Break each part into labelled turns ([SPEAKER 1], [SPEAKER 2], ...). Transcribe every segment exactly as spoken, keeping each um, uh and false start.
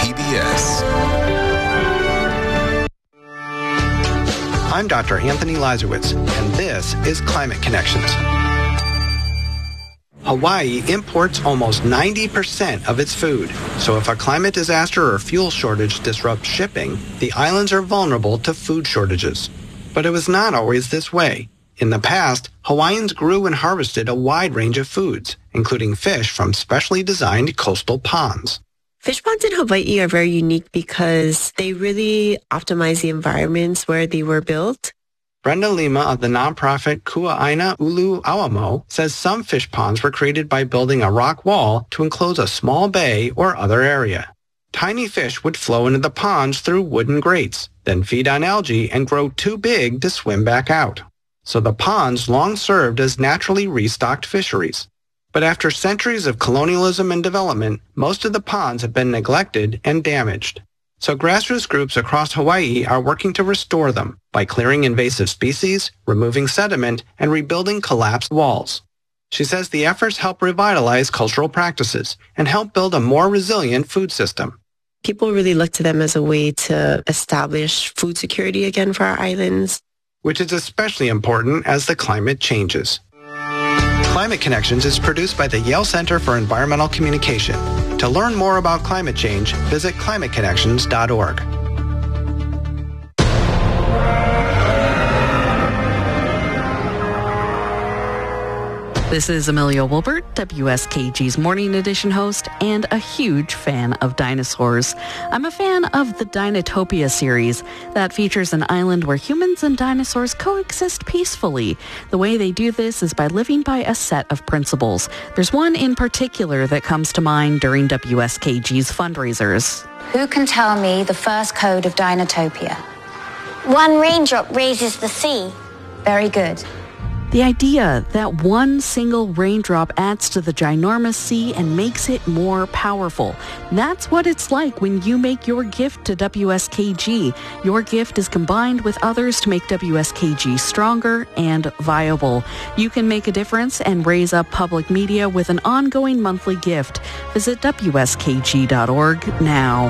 [SPEAKER 1] P B S.
[SPEAKER 2] I'm Doctor Anthony Lazarowitz, and this is Climate Connections. Hawaii imports almost ninety percent of its food, so if a climate disaster or fuel shortage disrupts shipping, the islands are vulnerable to food shortages. But it was not always this way. In the past, Hawaiians grew and harvested a wide range of foods, including fish from specially designed coastal ponds.
[SPEAKER 3] Fish ponds in Hawaii are very unique because they really optimize the environments where they were built.
[SPEAKER 2] Brenda Lima of the nonprofit Kua'aina Ulu Auamo says some fish ponds were created by building a rock wall to enclose a small bay or other area. Tiny fish would flow into the ponds through wooden grates, then feed on algae and grow too big to swim back out. So the ponds long served as naturally restocked fisheries. But after centuries of colonialism and development, most of the ponds have been neglected and damaged. So grassroots groups across Hawaii are working to restore them by clearing invasive species, removing sediment, and rebuilding collapsed walls. She says the efforts help revitalize cultural practices and help build a more resilient food system.
[SPEAKER 3] People really look to them as a way to establish food security again for our islands,
[SPEAKER 2] which is especially important as the climate changes. Climate Connections is produced by the Yale Center for Environmental Communication. To learn more about climate change, visit climate connections dot org.
[SPEAKER 4] This is Amelia Wilbert, W S K G's Morning Edition host and a huge fan of dinosaurs. I'm a fan of the Dinotopia series that features an island where humans and dinosaurs coexist peacefully. The way they do this is by living by a set of principles. There's one in particular that comes to mind during W S K G's fundraisers.
[SPEAKER 5] Who can tell me the first code of Dinotopia?
[SPEAKER 6] One raindrop raises the sea.
[SPEAKER 5] Very good.
[SPEAKER 4] The idea that one single raindrop adds to the ginormous sea and makes it more powerful. That's what it's like when you make your gift to W S K G. Your gift is combined with others to make W S K G stronger and viable. You can make a difference and raise up public media with an ongoing monthly gift. Visit W S K G dot org now.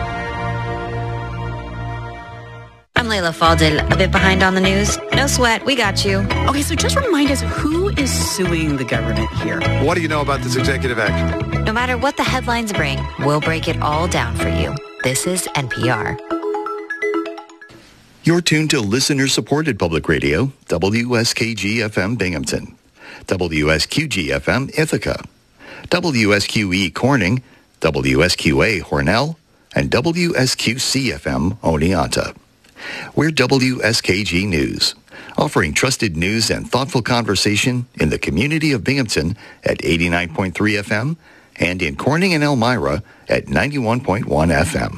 [SPEAKER 7] I'm Layla Faldil, a bit behind on the news. No sweat, we got you.
[SPEAKER 8] Okay, so just remind us, who is suing the government here?
[SPEAKER 9] What do you know about this executive action?
[SPEAKER 7] No matter what the headlines bring, we'll break it all down for you. This is N P R.
[SPEAKER 10] You're tuned to listener-supported public radio, W S K G F M Binghamton, W S Q G F M Ithaca, W S Q E Corning, W S Q A Hornell, and W S Q C F M Oneonta. We're W S K G News, offering trusted news and thoughtful conversation in the community of Binghamton at eighty-nine point three F M and in Corning and Elmira at ninety-one point one F M.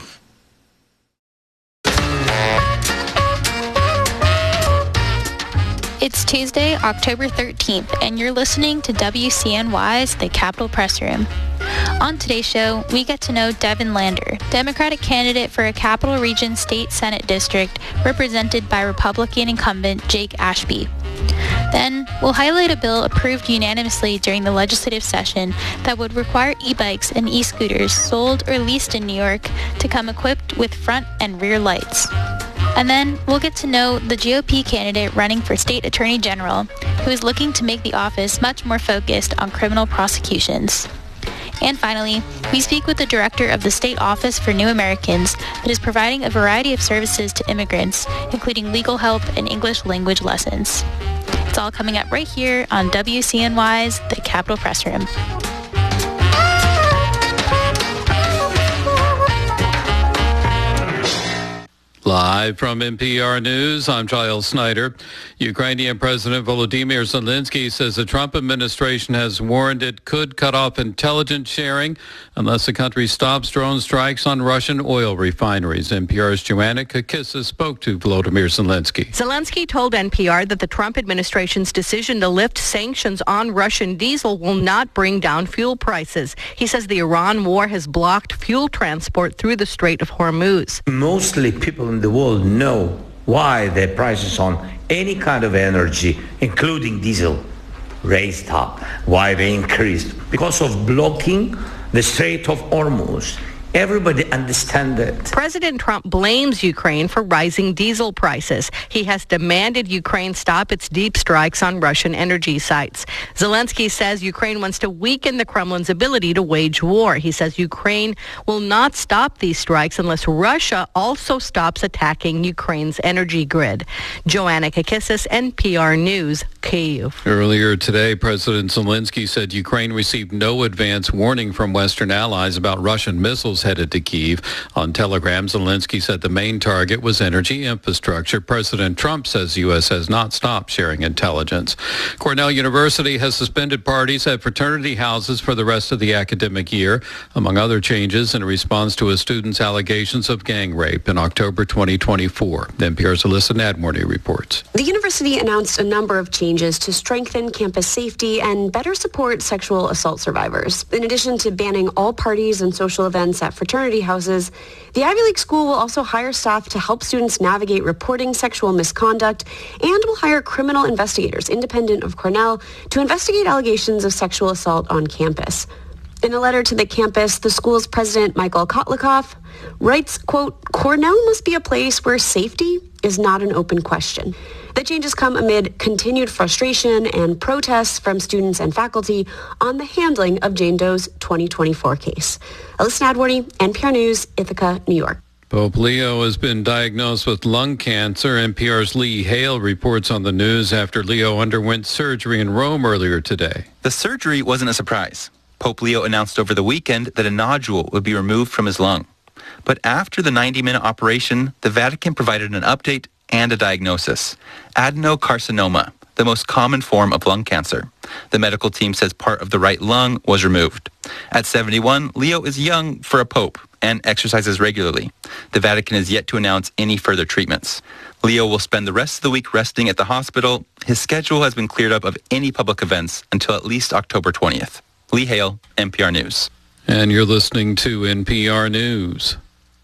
[SPEAKER 11] It's Tuesday, October thirteenth, and you're listening to W C N Y's The Capitol Press Room. On today's show, we get to know Devin Lander, Democratic candidate for a Capital Region State Senate District represented by Republican incumbent Jake Ashby. Then, we'll highlight a bill approved unanimously during the legislative session that would require e-bikes and e-scooters sold or leased in New York to come equipped with front and rear lights. And then, we'll get to know the G O P candidate running for State Attorney General, who is looking to make the office much more focused on criminal prosecutions. And finally, we speak with the director of the State Office for New Americans that is providing a variety of services to immigrants, including legal help and English language lessons. It's all coming up right here on W C N Y's The Capitol Press Room.
[SPEAKER 12] Live from N P R News, I'm Giles Snyder. Ukrainian President Volodymyr Zelensky says the Trump administration has warned it could cut off intelligence sharing unless the country stops drone strikes on Russian oil refineries. N P R's Joanna Kakissa spoke to Volodymyr Zelensky.
[SPEAKER 13] Zelensky told N P R that the Trump administration's decision to lift sanctions on Russian diesel will not bring down fuel prices. He says the Iran war has blocked fuel transport through the Strait of Hormuz.
[SPEAKER 14] Mostly people in the world know why the prices on any kind of energy, including diesel, raised up, why they increased. Because of blocking the Strait of Hormuz. Everybody understands it.
[SPEAKER 13] President Trump blames Ukraine for rising diesel prices. He has demanded Ukraine stop its deep strikes on Russian energy sites. Zelensky says Ukraine wants to weaken the Kremlin's ability to wage war. He says Ukraine will not stop these strikes unless Russia also stops attacking Ukraine's energy grid. Joanna Kakissis, N P R News, Kyiv.
[SPEAKER 12] Earlier today, President Zelensky said Ukraine received no advance warning from Western allies about Russian missiles headed to Kyiv. On Telegram, Zelensky said the main target was energy infrastructure. President Trump says the U S has not stopped sharing intelligence. Cornell University has suspended parties at fraternity houses for the rest of the academic year, among other changes in response to a student's allegations of gang rape in October twenty twenty-four. N P R's Alyssa Nadmorny reports.
[SPEAKER 1] The university announced a number of changes to strengthen campus safety and better support sexual assault survivors. In addition to banning all parties and social events at fraternity houses, the Ivy League school will also hire staff to help students navigate reporting sexual misconduct and will hire criminal investigators independent of Cornell to investigate allegations of sexual assault on campus. In a letter to the campus, the school's president, Michael Kotlikoff, writes, quote, "Cornell must be a place where safety is not an open question." The changes come amid continued frustration and protests from students and faculty on the handling of Jane Doe's twenty twenty-four case. Alyssa Nadworny, N P R News, Ithaca, New York.
[SPEAKER 12] Pope Leo has been diagnosed with lung cancer. N P R's Lee Hale reports on the news after Leo underwent surgery in Rome earlier today.
[SPEAKER 15] The surgery wasn't a surprise. Pope Leo announced over the weekend that a nodule would be removed from his lung. But after the ninety-minute operation, the Vatican provided an update and a diagnosis: adenocarcinoma, the most common form of lung cancer. The medical team says part of the right lung was removed. At seventy-one, Leo is young for a pope and exercises regularly. The Vatican is yet to announce any further treatments. Leo will spend the rest of the week resting at the hospital. His schedule has been cleared up of any public events until at least October twentieth. Lee Hale, N P R News.
[SPEAKER 12] And you're listening to N P R News.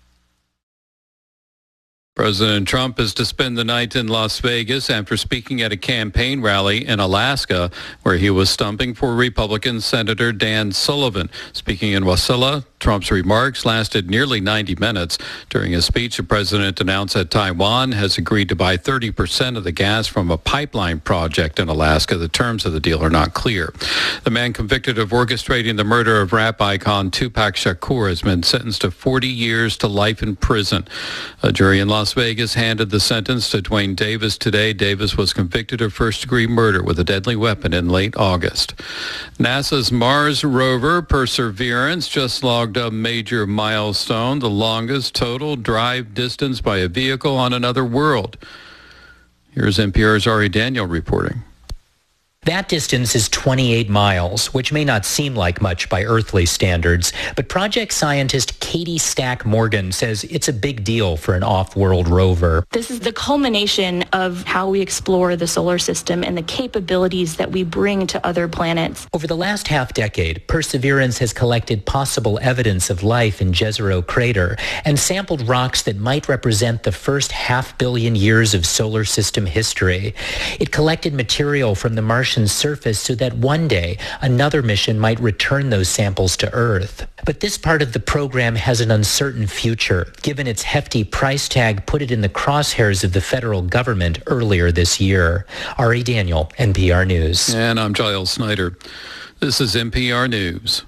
[SPEAKER 12] President Trump is to spend the night in Las Vegas after speaking at a campaign rally in Alaska, where he was stumping for Republican Senator Dan Sullivan. Speaking in Wasilla, Trump's remarks lasted nearly ninety minutes. During his speech, the president announced that Taiwan has agreed to buy thirty percent of the gas from a pipeline project in Alaska. The terms of the deal are not clear. The man convicted of orchestrating the murder of rap icon Tupac Shakur has been sentenced to forty years to life in prison. A jury in Las Vegas handed the sentence to Dwayne Davis today. Davis was convicted of first-degree murder with a deadly weapon in late August. NASA's Mars rover Perseverance just logged a major milestone, the longest total drive distance by a vehicle on another world. Here's N P R's Ari Daniel reporting.
[SPEAKER 16] That distance is twenty-eight miles, which may not seem like much by earthly standards, but project scientist Katie Stack Morgan says it's a big deal for an off-world rover.
[SPEAKER 17] This is the culmination of how we explore the solar system and the capabilities that we bring to other planets.
[SPEAKER 16] Over the last half-decade, Perseverance has collected possible evidence of life in Jezero Crater and sampled rocks that might represent the first half-billion years of solar system history. It collected material from the Martian surface so that one day another mission might return those samples to Earth. But this part of the program has an uncertain future. Given its hefty price tag, put it in the crosshairs of the federal government earlier this year. Ari Daniel, N P R News.
[SPEAKER 12] And I'm Giles Snyder. This is N P R News.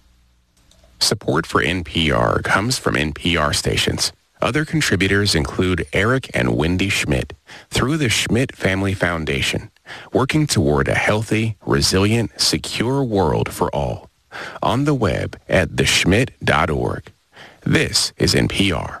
[SPEAKER 18] Support for N P R comes from N P R stations. Other contributors include Eric and Wendy Schmidt through the Schmidt Family Foundation, working toward a healthy, resilient, secure world for all. On the web at the schmidt dot org. This is N P R.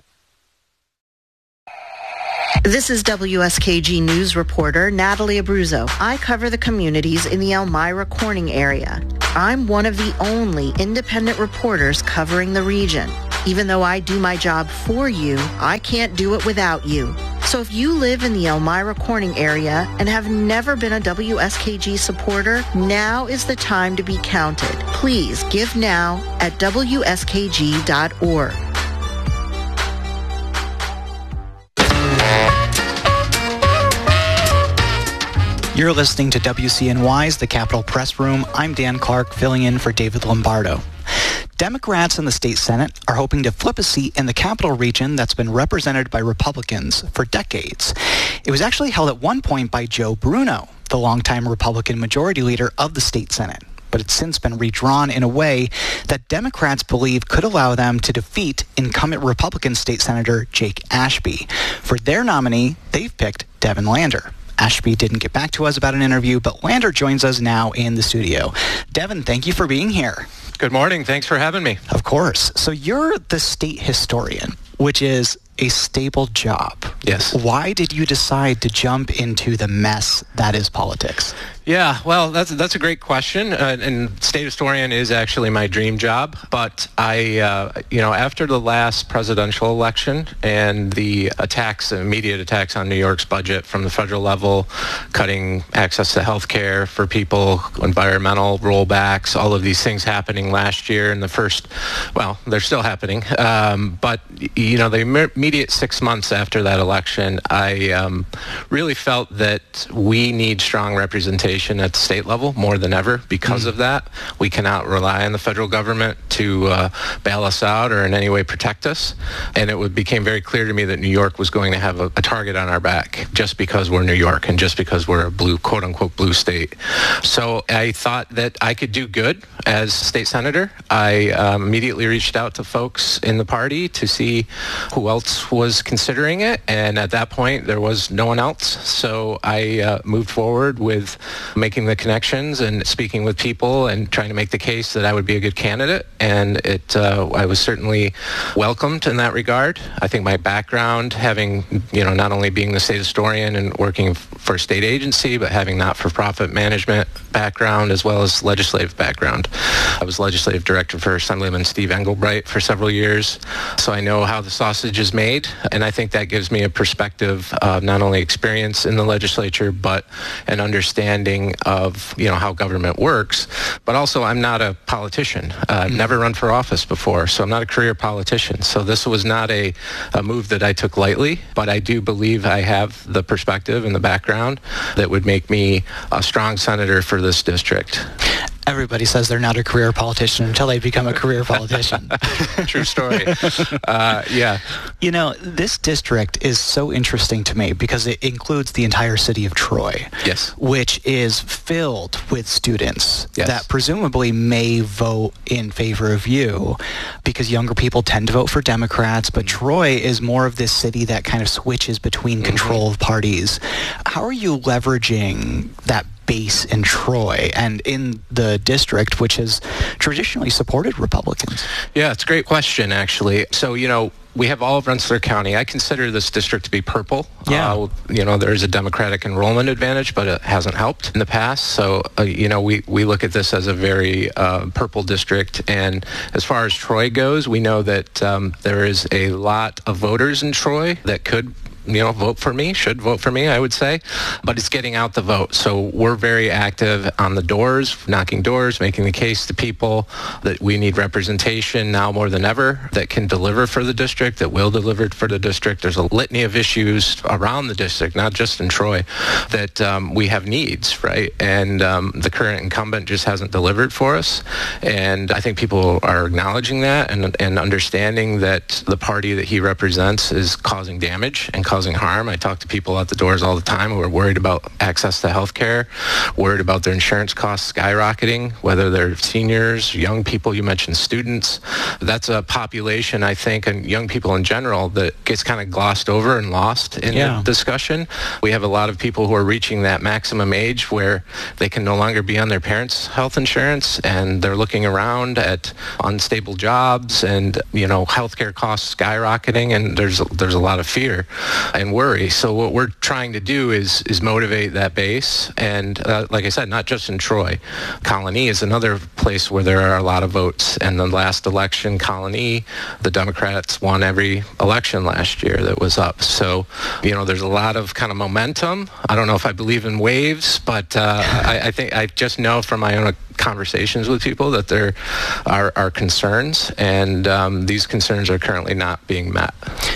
[SPEAKER 19] This is W S K G News reporter Natalie Abruzzo. I cover the communities in the Elmira Corning area. I'm one of the only independent reporters covering the region. Even though I do my job for you, I can't do it without you. So if you live in the Elmira Corning area and have never been a W S K G supporter, now is the time to be counted. Please give now at W S K G dot org.
[SPEAKER 20] You're listening to W C N Y's The Capitol Press Room. I'm Dan Clark, filling in for David Lombardo. Democrats in the state Senate are hoping to flip a seat in the capital region that's been represented by Republicans for decades. It was actually held at one point by Joe Bruno, the longtime Republican majority leader of the state Senate. But it's since been redrawn in a way that Democrats believe could allow them to defeat incumbent Republican State Senator Jake Ashby. For their nominee, they've picked Devin Lander. Ashby didn't get back to us about an interview, but Lander joins us now in the studio. Devin, thank you for being here.
[SPEAKER 21] Good morning. Thanks for having me.
[SPEAKER 20] Of course. So you're the state historian, which is a stable job.
[SPEAKER 21] Yes.
[SPEAKER 20] Why did you decide to jump into the mess that is politics?
[SPEAKER 21] Yeah, well, that's that's a great question, uh, and state historian is actually my dream job. But I, uh, you know, after the last presidential election and the attacks, immediate attacks on New York's budget from the federal level, cutting access to health care for people, environmental rollbacks, all of these things happening last year in the first, well, they're still happening. Um, but, you know, the immediate six months after that election, I um, really felt that we need strong representation at the state level more than ever. Because mm. of that, we cannot rely on the federal government to uh, bail us out or in any way protect us. And it would, became very clear to me that New York was going to have a, a target on our back just because we're New York and just because we're a blue, quote unquote, blue state. So I thought that I could do good as state senator. I um, immediately reached out to folks in the party to see who else was considering it. And at that point, there was no one else. So I uh, moved forward with making the connections and speaking with people and trying to make the case that I would be a good candidate. And it, uh, I was certainly welcomed in that regard. I think my background, having, you know, not only being the state historian and working for a state agency, but having not-for-profit management background as well as legislative background. I was legislative director for Assemblyman Steve Engelbright for several years, so I know how the sausage is made, and I think that gives me a perspective of not only experience in the legislature, but an understanding of, you know, how government works. But also, I'm not a politician. Uh, I've never run for office before, so I'm not a career politician. So this was not a, a move that I took lightly, but I do believe I have the perspective and the background that would make me a strong senator for this district.
[SPEAKER 20] Everybody says they're not a career politician until they become a career politician.
[SPEAKER 21] True story. Uh, yeah.
[SPEAKER 20] You know, this district is so interesting to me because it includes the entire city of Troy.
[SPEAKER 21] Yes.
[SPEAKER 20] Which is filled with students
[SPEAKER 21] yes.
[SPEAKER 20] that presumably may vote in favor of you because younger people tend to vote for Democrats, but mm-hmm. Troy is more of this city that kind of switches between mm-hmm. control of parties. How are you leveraging that base in Troy and in the district, which has traditionally supported Republicans?
[SPEAKER 21] Yeah, it's a great question, actually. So, you know, we have all of Rensselaer County. I consider this district to be purple.
[SPEAKER 20] Yeah.
[SPEAKER 21] Uh, you know, there is a Democratic enrollment advantage, but it hasn't helped in the past. So, uh, you know, we, we look at this as a very uh, purple district. And as far as Troy goes, we know that um, there is a lot of voters in Troy that could you know, vote for me, should vote for me, I would say, but it's getting out the vote. So we're very active on the doors, knocking doors, making the case to people that we need representation now more than ever that can deliver for the district, that will deliver for the district. There's a litany of issues around the district, not just in Troy, that um, we have needs, right? And um, the current incumbent just hasn't delivered for us. And I think people are acknowledging that and, and understanding that the party that he represents is causing damage and causing harm. I talk to people at the doors all the time who are worried about access to health care, worried about their insurance costs skyrocketing, whether they're seniors, young people, you mentioned students. That's a population, I think, and young people in general that gets kind of glossed over and lost in yeah. the discussion. We have a lot of people who are reaching that maximum age where they can no longer be on their parents' health insurance, and they're looking around at unstable jobs and, you know, healthcare costs skyrocketing, and there's there's a lot of fear and worry. So what we're trying to do is is motivate that base. And uh, like I said, not just in Troy. Colony is another place where there are a lot of votes. And the last election, Colony, the Democrats won every election last year that was up. So, you know, there's a lot of kind of momentum. I don't know if I believe in waves, but uh, I, I think I just know from my own conversations with people that there are, are concerns, and um, these concerns are currently not being met.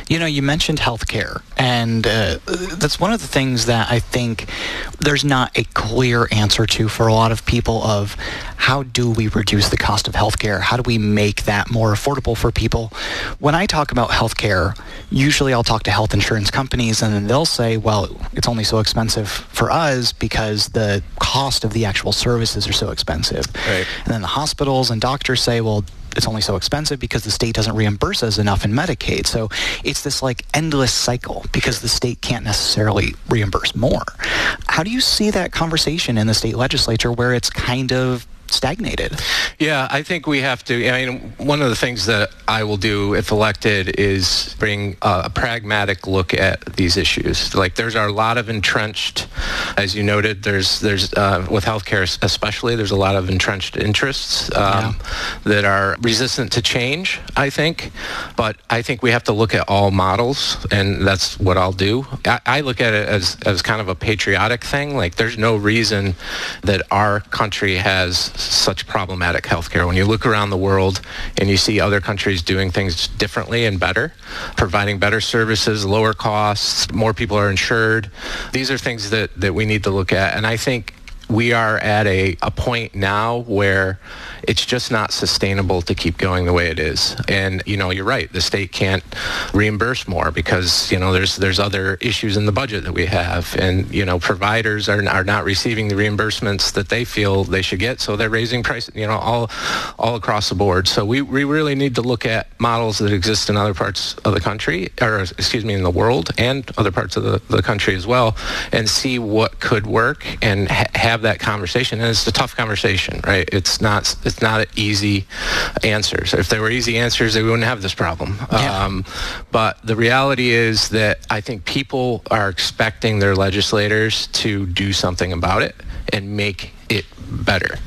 [SPEAKER 20] You know, you mentioned healthcare, and uh, that's one of the things that I think there's not a clear answer to for a lot of people of how do we reduce the cost of healthcare? How do we make that more affordable for people? When I talk about healthcare, usually I'll talk to health insurance companies, and then they'll say, well, it's only so expensive for us because the cost of the actual services are so expensive.
[SPEAKER 21] Right.
[SPEAKER 20] And then the hospitals and doctors say, well, it's only so expensive because the state doesn't reimburse us enough in Medicaid. So it's this like endless cycle because the state can't necessarily reimburse more. How do you see that conversation in the state legislature where it's kind of stagnated?
[SPEAKER 21] Yeah, I think we have to, I mean, one of the things that I will do if elected is bring a, a pragmatic look at these issues. Like there's a lot of entrenched, as you noted, there's, there's uh, with healthcare especially, there's a lot of entrenched interests um, yeah. that are resistant to change, I think. But I think we have to look at all models, and that's what I'll do. I, I look at it as, as kind of a patriotic thing. Like there's no reason that our country has such problematic healthcare. When you look around the world and you see other countries doing things differently and better, providing better services, lower costs, more people are insured, these are things that, that we need to look at. And I think we are at a, a point now where it's just not sustainable to keep going the way it is. And, you know, you're right. The state can't reimburse more because, you know, there's there's other issues in the budget that we have. And, you know, providers are, are not receiving the reimbursements that they feel they should get. So they're raising prices, you know, all all across the board. So we, we really need to look at models that exist in other parts of the country, or excuse me, in the world and other parts of the, the country as well, and see what could work and ha- have that conversation. And it's a tough conversation, right? It's not it's not an easy answers. If there were easy answers, they wouldn't have this problem. Yeah. Um, but the reality is that I think people are expecting their legislators to do something about it and make it better.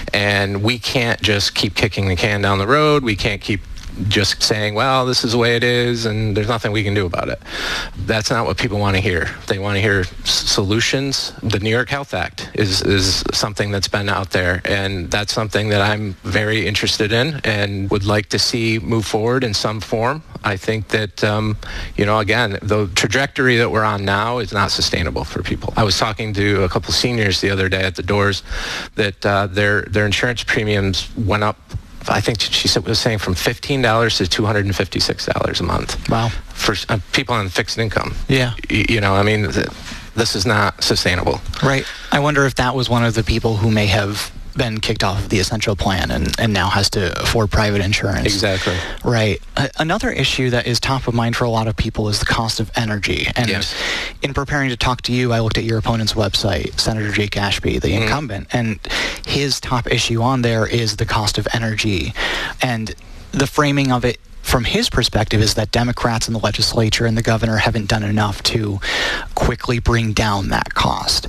[SPEAKER 21] And we can't just keep kicking the can down the road. We can't keep just saying, well, this is the way it is and there's nothing we can do about it. That's not what people want to hear. They want to hear s- solutions. The New York Health Act is, is something that's been out there, and that's something that I'm very interested in and would like to see move forward in some form. I think that, um, you know, again, the trajectory that we're on now is not sustainable for people. I was talking to a couple seniors the other day at the doors that uh, their their insurance premiums went up. I think she said was saying from fifteen dollars to two hundred fifty-six dollars a month.
[SPEAKER 20] Wow.
[SPEAKER 21] For uh, people on fixed income.
[SPEAKER 20] Yeah.
[SPEAKER 21] Y- you know, I mean, th- this is not sustainable.
[SPEAKER 20] Right. I wonder if that was one of the people who may have been kicked off of the Essential Plan and, and now has to afford private insurance.
[SPEAKER 21] Exactly.
[SPEAKER 20] Right. Uh, another issue that is top of mind for a lot of people is the cost of energy. And
[SPEAKER 21] yes.
[SPEAKER 20] in preparing to talk to you, I looked at your opponent's website, Senator Jake Ashby, the mm-hmm. incumbent, and his top issue on there is the cost of energy. And the framing of it from his perspective is that Democrats in the legislature and the governor haven't done enough to quickly bring down that cost.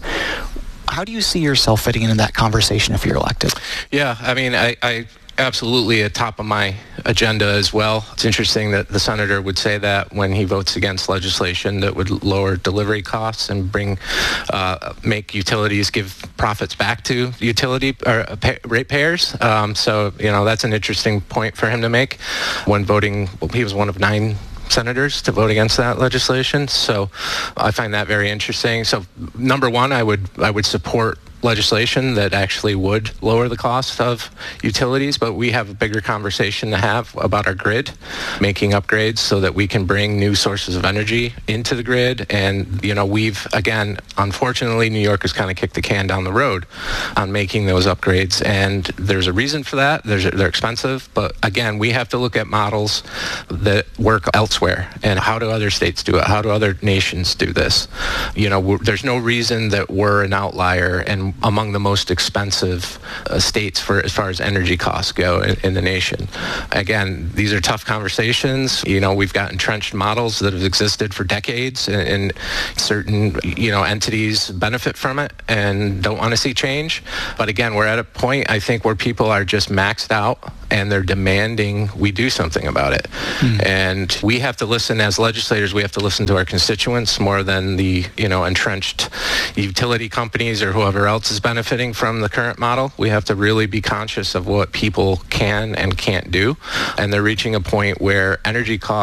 [SPEAKER 20] How do you see yourself fitting into that conversation if you're elected?
[SPEAKER 21] Yeah, I mean, I, I absolutely at top of my agenda as well. It's interesting that the senator would say that when he votes against legislation that would lower delivery costs and bring, uh, make utilities give profits back to utility or pay, ratepayers. Um, so, you know, that's an interesting point for him to make when voting. Well, he was one of nine senators to vote against that legislation. So I find that very interesting. So number one, I would I would support legislation that actually would lower the cost of utilities, but we have a bigger conversation to have about our grid, making upgrades so that we can bring new sources of energy into the grid. And, you know, we've, again, unfortunately, New York has kind of kicked the can down the road on making those upgrades. And there's a reason for that. There's, they're expensive. But, again, we have to look at models that work elsewhere. And how do other states do it? How do other nations do this? You know, there's no reason that we're an outlier and among the most expensive uh, states for as far as energy costs go in, in the nation. Again, these are tough conversations. You know, we've got entrenched models that have existed for decades, and, and certain, you know, entities benefit from it and don't want to see change. But again, we're at a point, I think, where people are just maxed out and they're demanding we do something about it. Mm. And we have to listen as legislators, we have to listen to our constituents more than the, you know, entrenched utility companies or whoever else is benefiting from the current model. We have to really be conscious of what people can and can't do. And they're reaching a point where energy costs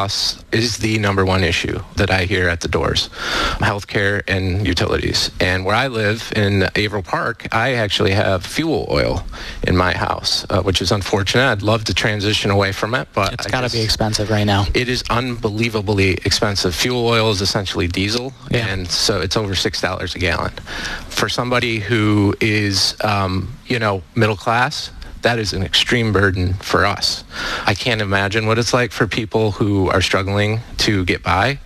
[SPEAKER 21] is the number one issue that I hear at the doors, healthcare and utilities. And where I live in Averill Park, I actually have fuel oil in my house, uh, which is unfortunate. I'd love to transition away from it, but
[SPEAKER 20] it's got to be expensive right now.
[SPEAKER 21] It is unbelievably expensive. Fuel oil is essentially diesel,
[SPEAKER 20] yeah.
[SPEAKER 21] and so it's over six dollars a gallon. For somebody who is, um, you know, middle class, that is an extreme burden for us. I can't imagine what it's like for people who are struggling to get by.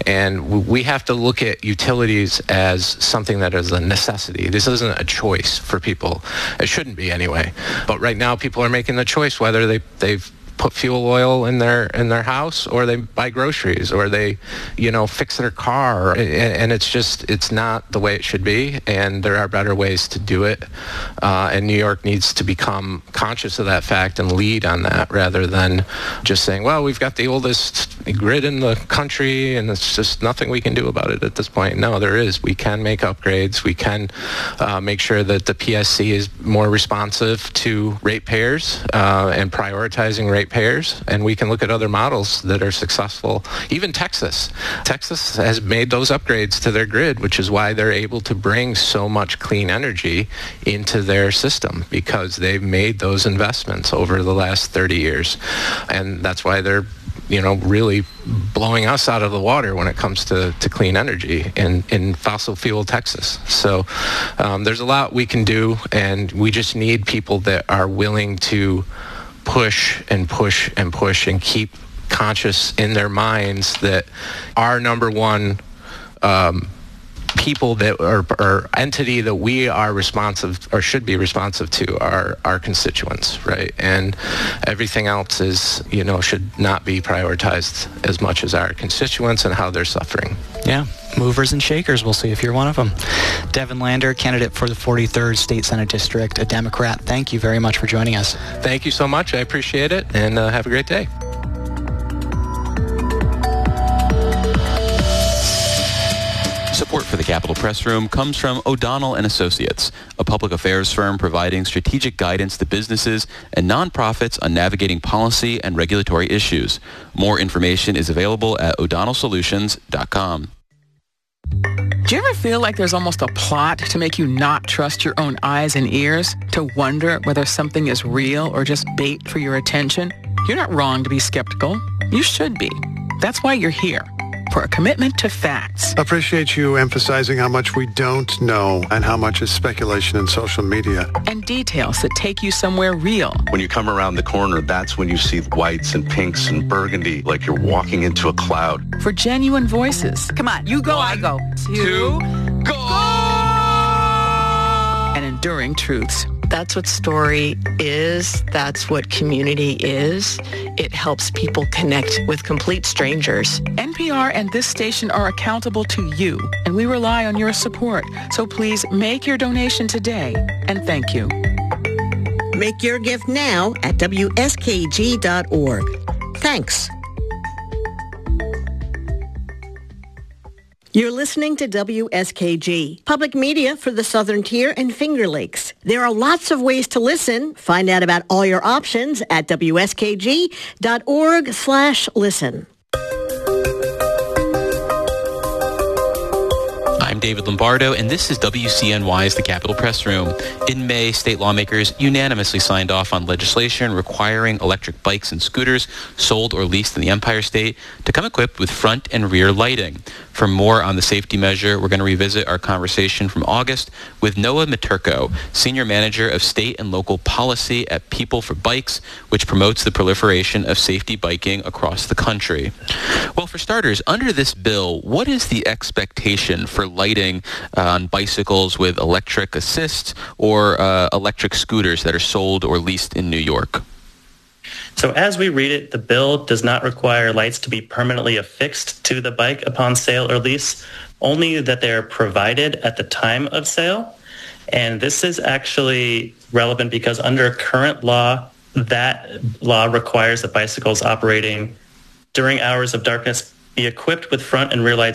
[SPEAKER 21] And we have to look at utilities as something that is a necessity. This isn't a choice for people. It shouldn't be anyway. But right now people are making the choice whether they, they've put fuel oil in their in their house, or they buy groceries, or they, you know, fix their car, and, and it's just it's not the way it should be. And there are better ways to do it. Uh, and New York needs to become conscious of that fact and lead on that, rather than just saying, "Well, we've got the oldest grid in the country, and it's just nothing we can do about it at this point." No, there is. We can make upgrades. We can uh, make sure that the P S C is more responsive to ratepayers uh, and prioritizing rate payers, and we can look at other models that are successful. Even Texas. Texas has made those upgrades to their grid, which is why they're able to bring so much clean energy into their system, because they've made those investments over the last thirty years. And that's why they're, you know, really blowing us out of the water when it comes to, to clean energy in, in fossil fuel Texas. So um, there's a lot we can do, and we just need people that are willing to push and push and push and keep conscious in their minds that our number one um, people that are, or entity that we are responsive or should be responsive to are our constituents, right? And everything else is, you know, should not be prioritized as much as our constituents and how they're suffering.
[SPEAKER 20] Yeah. Movers and shakers. We'll see if you're one of them. Devin Lander, candidate for the forty-third State Senate District, a Democrat. Thank you very much for joining us.
[SPEAKER 21] Thank you so much. I appreciate it, and uh, have a great day.
[SPEAKER 3] Support for the Capitol Press Room comes from O'Donnell and Associates, a public affairs firm providing strategic guidance to businesses and nonprofits on navigating policy and regulatory issues. More information is available at o'donnell solutions dot com.
[SPEAKER 22] Do you ever feel like there's almost a plot to make you not trust your own eyes and ears, to wonder whether something is real or just bait for your attention? You're not wrong to be skeptical. You should be. That's why you're here, for a commitment to facts.
[SPEAKER 9] Appreciate you emphasizing how much we don't know and how much is speculation in social media.
[SPEAKER 22] And details that take you somewhere real.
[SPEAKER 23] When you come around the corner, that's when you see whites and pinks and burgundy, like you're walking into a cloud.
[SPEAKER 22] For genuine voices.
[SPEAKER 8] Come on, you go, One, I go.
[SPEAKER 22] Two, go! And enduring truths.
[SPEAKER 24] That's what story is. That's what community is. It helps people connect with complete strangers.
[SPEAKER 22] N P R and this station are accountable to you, and we rely on your support. So please make your donation today, and thank you.
[SPEAKER 25] Make your gift now at W S K G dot org. Thanks. You're listening to W S K G, public media for the Southern Tier and Finger Lakes. There are lots of ways to listen. Find out about all your options at W S K G dot org slash listen.
[SPEAKER 3] I'm David Lombardo, and this is W C N Y's The Capitol Press Room. In May, state lawmakers unanimously signed off on legislation requiring electric bikes and scooters sold or leased in the Empire State to come equipped with front and rear lighting. For more on the safety measure, we're going to revisit our conversation from August with Noah Maturko, Senior Manager of State and Local Policy at People for Bikes, which promotes the proliferation of safety biking across the country. Well, for starters, under this bill, what is the expectation for lighting uh, on bicycles with electric assist or uh, electric scooters that are sold or leased in New York?
[SPEAKER 26] So as we read it, the bill does not require lights to be permanently affixed to the bike upon sale or lease, only that they are provided at the time of sale. And this is actually relevant because under current law, that law requires that bicycles operating during hours of darkness be equipped with front and rear lights